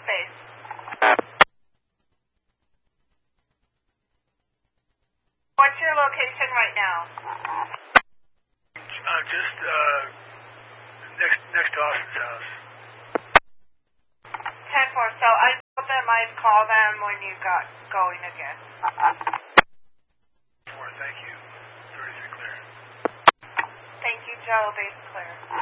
base. What's your location right now? Just next to Austin's house. 10-4, so I told them I'd call them when you got going again. 4, thank you. 33 clear. Thank you, Joe. Base clear.